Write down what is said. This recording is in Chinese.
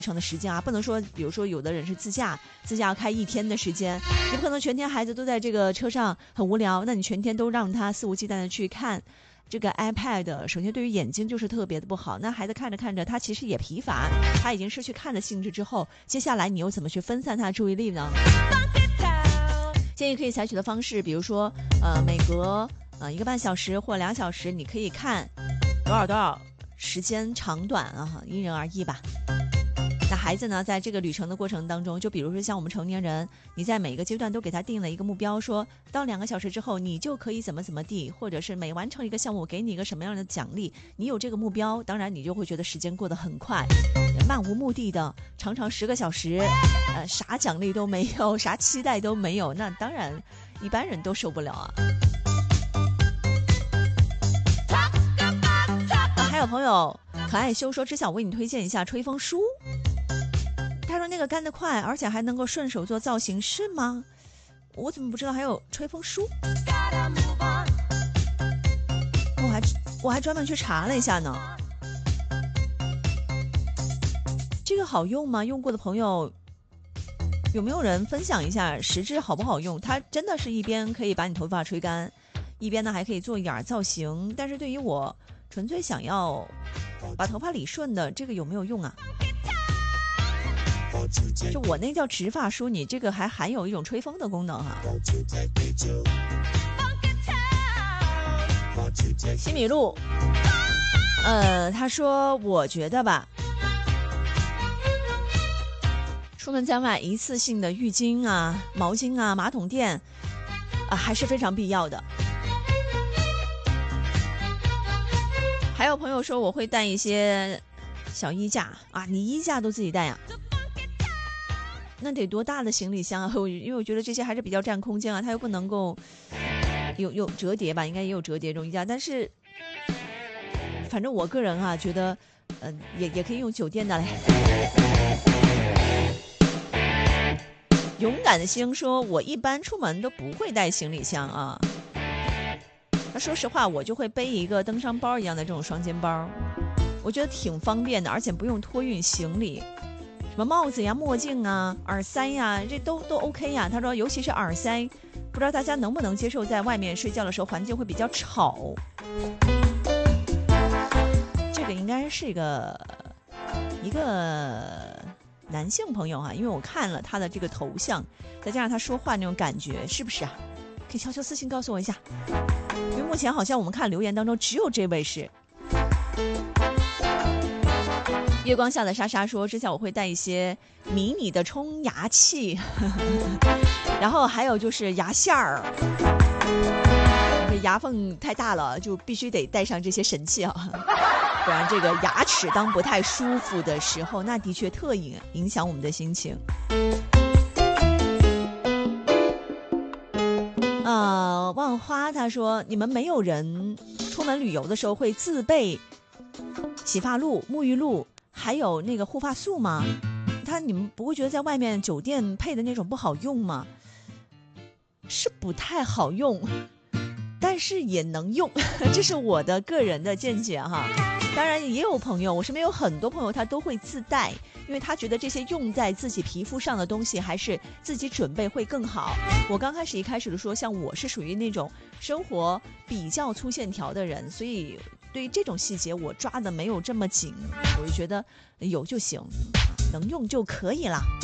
程的时间啊，不能说比如说有的人是自驾要开1天的时间，你不可能全天孩子都在这个车上很无聊，那你全天都让他肆无忌惮的去看这个 iPad， 首先对于眼睛就是特别的不好，那孩子看着看着他其实也疲乏，他已经失去看的兴致之后，接下来你又怎么去分散他的注意力呢？建议可以采取的方式，比如说每隔1个半小时或2小时你可以看多少时间长短啊，因人而异吧。那孩子呢，在这个旅程的过程当中，就比如说像我们成年人，你在每个阶段都给他定了一个目标，说到2个小时之后你就可以怎么地，或者是每完成一个项目给你一个什么样的奖励，你有这个目标，当然你就会觉得时间过得很快。漫无目的的常常10个小时，啥奖励都没有，啥期待都没有，那当然一般人都受不了啊。还有朋友可爱修说，只想为你推荐一下吹风梳，他说那个干得快，而且还能够顺手做造型，是吗？我怎么不知道还有吹风梳？我还专门去查了一下呢。这个好用吗？用过的朋友有没有人分享一下实质好不好用？它真的是一边可以把你头发吹干，一边呢还可以做一点造型，但是对于我纯粹想要把头发理顺的，这个有没有用啊？就我那叫直发梳，你这个还含有一种吹风的功能哈。西米露，他说我觉得吧，出门在外一次性的浴巾啊、毛巾啊、马桶垫啊还是非常必要的。还有朋友说我会带一些小衣架啊，你衣架都自己带呀？那得多大的行李箱啊？因为我觉得这些还是比较占空间啊，它又不能够有折叠吧，应该也有折叠这种衣架，但是反正我个人啊觉得也可以用酒店的嘞。勇敢的星说，我一般出门都不会带行李箱啊。那说实话，我就会背一个登山包一样的这种双肩包，我觉得挺方便的，而且不用托运行李。什么帽子呀、墨镜啊、耳塞呀，这都 OK 呀。他说，尤其是耳塞，不知道大家能不能接受，在外面睡觉的时候环境会比较吵。这个应该是一个男性朋友哈，因为我看了他的这个头像，再加上他说话那种感觉，是不是啊？可以悄悄私信告诉我一下，因为目前好像我们看留言当中只有这位是。月光下的莎莎说，之前我会带一些迷你的冲牙器然后还有就是牙线儿，牙缝太大了就必须得带上这些神器啊，不然这个牙齿当不太舒服的时候，那的确特影响我们的心情。万花他说，你们没有人出门旅游的时候会自备洗发露、沐浴露还有那个护发素吗？你们不会觉得在外面酒店配的那种不好用吗？是不太好用，但是也能用这是我的个人的见解哈。当然也有朋友，我身边有很多朋友他都会自带，因为他觉得这些用在自己皮肤上的东西还是自己准备会更好。我一开始的说，像我是属于那种生活比较粗线条的人，所以对于这种细节我抓的没有这么紧，我就觉得有就行，能用就可以了。